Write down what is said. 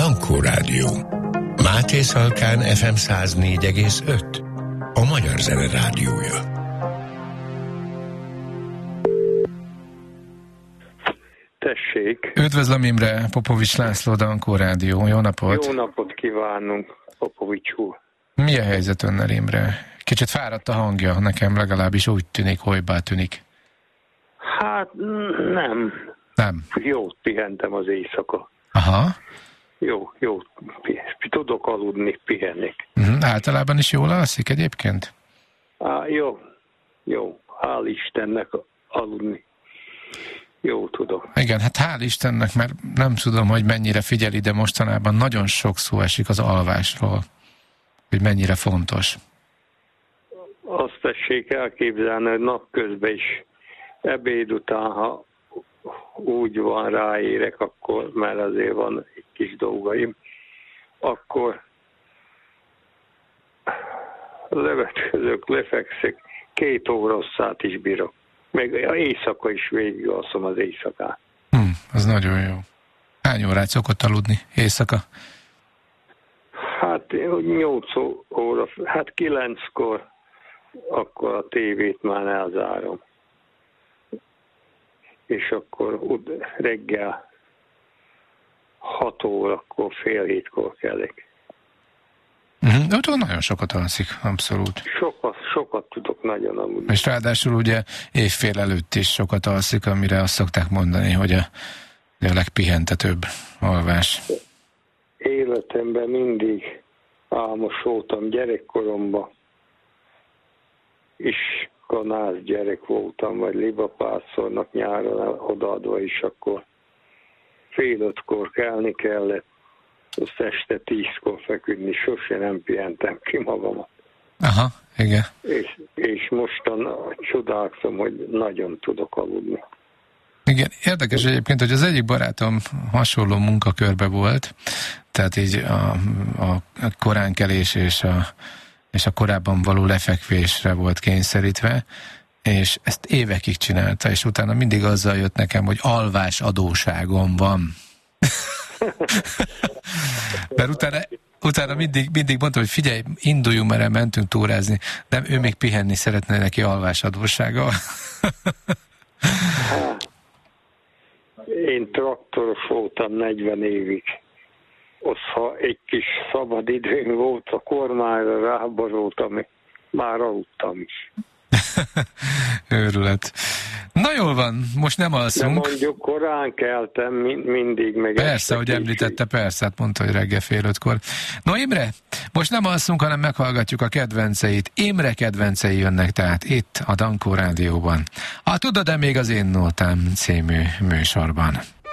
Dankó Rádió. Máté Szalkán FM 104,5. A Magyar Zene Rádiója. Tessék. Üdvözlöm, Imre, Popovics László, Dankó Rádió. Jó napot! Jó napot kívánunk, Popovics úr. Mi a helyzet önnel, Imre? Kicsit fáradt a hangja, nekem legalábbis úgy tűnik, olybá tűnik. Hát nem. Nem. Jót pihentem az éjszaka. Aha. Jó. Tudok aludni, pihennék. Általában is jól alszik egyébként? Jó. Hál' Istennek aludni. Jó tudok. Igen, hát hál' Istennek, mert nem tudom, hogy mennyire figyeli, de mostanában nagyon sok szó esik az alvásról, hogy mennyire fontos. Azt tessék elképzelni, hogy napközben is ebéd után, ha úgy van, ráérek, akkor, mert azért van egy kis dolgaim, akkor levetközök, lefekszek, 2 órasszát is bírok. Meg éjszaka is végig alszom az éjszakát. Az nagyon jó. Hány órát szokott aludni éjszaka? Hát 8 óra, hát 9-kor, akkor a tévét már elzárom. És akkor reggel 6 órakor, fél 7-kor kelek. Nagyon sokat alszik, abszolút. Sokat tudok nagyon aludni. És ráadásul ugye évfél előtt is sokat alszik, amire azt szokták mondani, hogy a legpihentetőbb alvás. Életemben mindig álmos voltam gyerekkoromban. Iskonász gyerek voltam, vagy libapászornak nyáron odaadva is, akkor 4:30 kelni kellett. Azt este 10-kor feküdni, sose nem pihentem ki magamat. Aha, igen. És mostan csodálkozom, hogy nagyon tudok aludni. Igen, érdekes egyébként, hogy az egyik barátom hasonló munkakörbe volt, tehát így a koránkelés és a korábban való lefekvésre volt kényszerítve, és ezt évekig csinálta, és utána mindig azzal jött nekem, hogy alvásadóságom van. Mert utána mindig mondtam, hogy figyelj, induljunk, mert mentünk túrázni, de ő még pihenni szeretne, neki alvásadósága. Én traktoros voltam 40 évig. Ott, ha egy kis szabad időm volt, a kormányra ráborultam, már aludtam is. Őrület. Na jól van, most nem alszunk. De mondjuk korán keltem mindig. Meg persze, hogy említette, persze, hát mondta, hogy reggel 4:30-kor. No, Imre, most nem alszunk, hanem meghallgatjuk a kedvenceit. Imre kedvencei jönnek tehát itt a Dankó Rádióban. Tudod-e még az Én Nótám című műsorban?